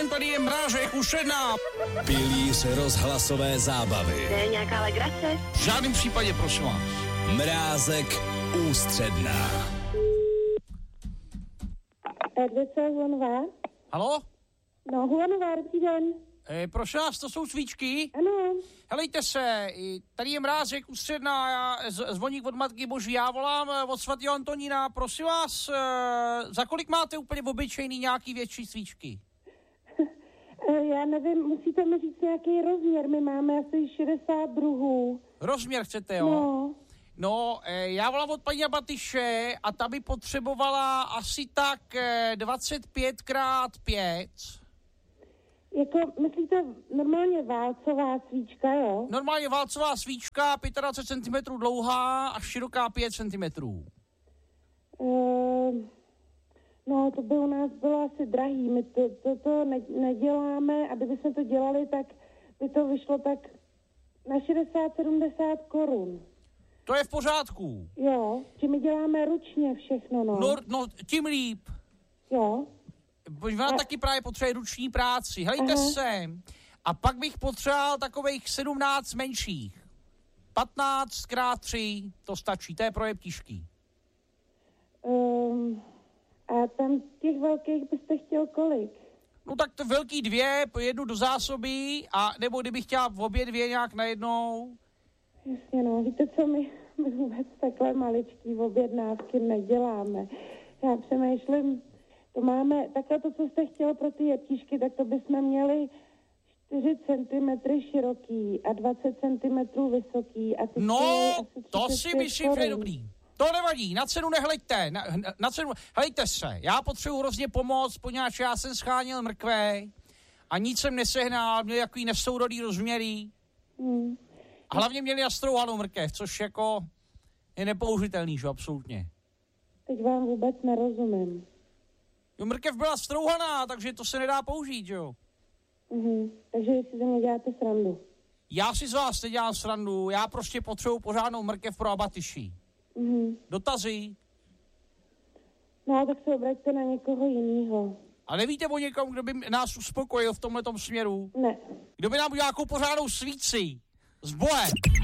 tady je Mrážek už jedna. Pilíř rozhlasové zábavy. To je nějaká legrace? V žádném případě, prosím vás. Mrázek ústředná. Edvice Huanová. Halo? No, Huanová, dobrý den. Prosím vás, to jsou svíčky? Ano. Helejte se, tady je Mrázek ústředná, já zvoník od Matky Boží, já volám od svatého Antonína, prosím vás, za kolik máte úplně obyčejný nějaký větší svíčky? Já nevím, musíte mi říct nějaký rozměr, my máme asi 60 druhů. Rozměr chcete, jo? No. No, já volám od paní Batyše a ta by potřebovala asi tak 25x5. Jako, myslíte normálně válcová svíčka, jo? Normálně válcová svíčka, 25 cm dlouhá a široká 5 cm. No, to by u nás bylo asi drahý. My to neděláme a kdybychom to dělali, tak by to vyšlo tak na 60-70 korun. To je v pořádku. Jo, že my děláme ručně všechno, no. No, tím líp. Jo. Ona taky právě potřebuje ruční práci. Helejte se. A pak bych potřeboval takových 17 menších. 15x3, to stačí, to je pro jeptišky. A tam těch velkých byste chtěl kolik? No tak to velký 2, jednu do zásoby, a nebo kdybych chtěla v obě 2 nějak najednou. Jasně, no, víte co, my vůbec takhle maličký objednávky neděláme. Já přemýšlím, to máme, takhle to, co jste chtěl pro ty jeptišky, tak to bychom měli 4 cm široký a 20 cm vysoký. A ty no, to si 35 myslím, že je korun. dobrý. To nevadí, na cenu nehleďte, na cenu, helejte se, já potřebuji hrozně pomoct, poněvadž já jsem scháněl mrkve a nic jsem nesehnal, měl jaký nesourodý rozměry. A hlavně měli nastrouhanou mrkev, což jako je nepoužitelný, že absolutně. Teď vám vůbec nerozumím. Jo, mrkev byla strouhaná, takže to se nedá použít, jo. Takže si ze mě děláte srandu. Já si z vás nedělám srandu, já prostě potřebuji pořádnou mrkev pro abatyši. Dotazy. No, tak se obraťte na někoho jinýho. A nevíte o někom, kdo by nás uspokojil v tomhletom směru? Ne. Kdo by nám udělal nějakou pořádnou svíci? S bohem.